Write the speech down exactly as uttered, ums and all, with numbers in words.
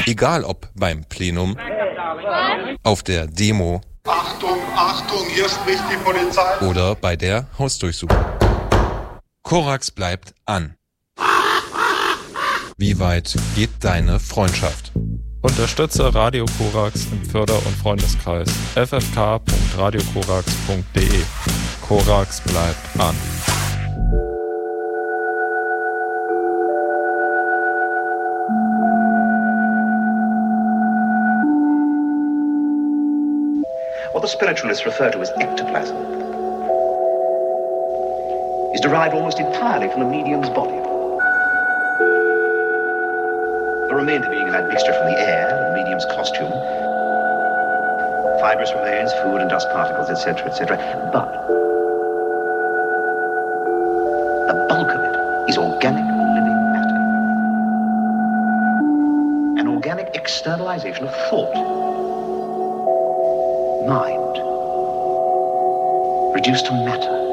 Egal ob beim Plenum, auf der Demo Achtung, Achtung, hier spricht die Polizei oder bei der Hausdurchsuchung. Korax bleibt an. Wie weit geht deine Freundschaft? Unterstütze Radio Korax im Förder- und Freundeskreis f f k punkt radio korax punkt d e. Korax bleibt an. What the spiritualists refer to as ectoplasm is derived almost entirely from the medium's body. The remainder being an admixture from the air, the medium's costume, fibrous remains, food and dust particles, et cetera, et cetera. But the bulk of it is organic living matter. An organic externalization of thought. Mind reduced to matter.